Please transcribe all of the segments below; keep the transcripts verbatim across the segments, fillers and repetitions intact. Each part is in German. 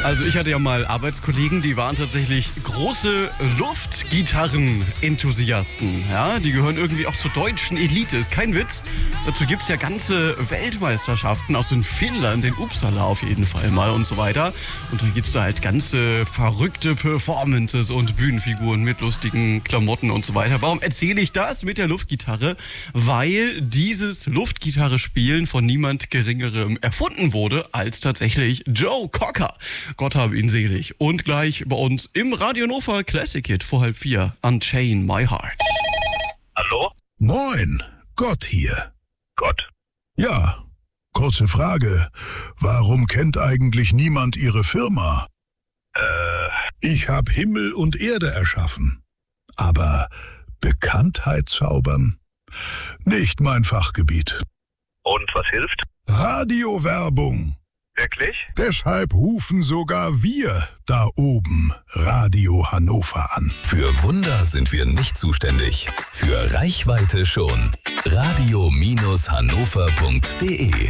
Also ich hatte ja mal Arbeitskollegen, die waren tatsächlich große Luftgitarren-Enthusiasten. Ja, die gehören irgendwie auch zur deutschen Elite, ist kein Witz. Dazu gibt es ja ganze Weltmeisterschaften, auch so in Finnland, in Uppsala auf jeden Fall mal und so weiter. Und dann gibt es da halt ganze verrückte Performances und Bühnenfiguren mit lustigen Klamotten und so weiter. Warum erzähle ich das mit der Luftgitarre? Weil dieses Luftgitarre-Spielen von niemand Geringerem erfunden wurde als tatsächlich Joe Cocker. Gott habe ihn selig. Und gleich bei uns im Radio Hannover Classic Hit vor halb vier, Unchain My Heart. Hallo? Moin, Gott hier. Gott? Ja, kurze Frage. Warum kennt eigentlich niemand Ihre Firma? Äh... Ich habe Himmel und Erde erschaffen. Aber Bekanntheit zaubern? Nicht mein Fachgebiet. Und was hilft? Radiowerbung. Wirklich? Deshalb rufen sogar wir da oben Radio Hannover an. Für Wunder sind wir nicht zuständig. Für Reichweite schon. radio Hannover punkt de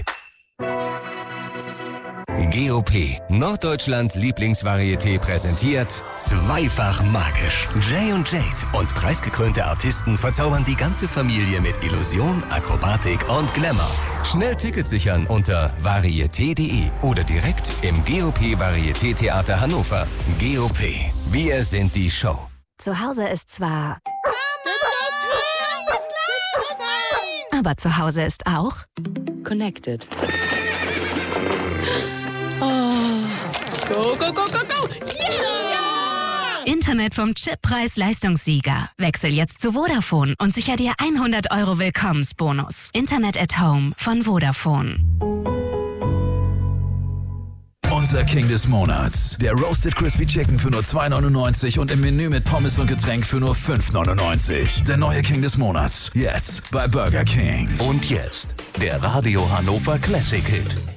G O P, Norddeutschlands Lieblingsvarieté, präsentiert Zweifach magisch. Jay und Jade und preisgekrönte Artisten verzaubern die ganze Familie mit Illusion, Akrobatik und Glamour. Schnell Tickets sichern unter varieté punkt de oder direkt im G O P Varieté Theater Hannover. G O P, wir sind die Show. Zu Hause ist zwar... Aber zu Hause ist auch... Connected. Go, go, go, go, go! Yeah! Internet vom Chip-Preis-Leistungssieger. Wechsel jetzt zu Vodafone und sicher dir hundert Euro Willkommensbonus. Internet at Home von Vodafone. Unser King des Monats. Der Roasted Crispy Chicken für nur zwei neunundneunzig und im Menü mit Pommes und Getränk für nur fünf neunundneunzig. Der neue King des Monats. Jetzt bei Burger King. Und jetzt der Radio Hannover Classic Hit.